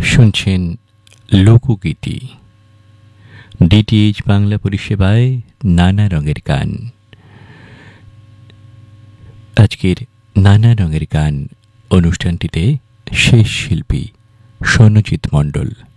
শুনছেন লোকগীতি ডিটিএইচ বাংলা পরিষেবায় নানা রঙের গান। আজকের নানা রঙের গান অনুষ্ঠানটিতে শেষ শিল্পী সনজিৎ মণ্ডল।